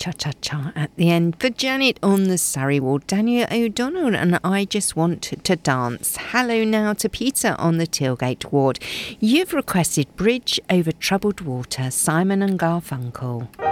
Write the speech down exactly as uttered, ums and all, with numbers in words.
cha-cha-cha at the end. For Janet on the Surrey ward, Daniel O'Donnell and I Just Want to Dance. Hello now to Peter on the Tilgate ward. You've requested Bridge Over Troubled Water, Simon and Garfunkel.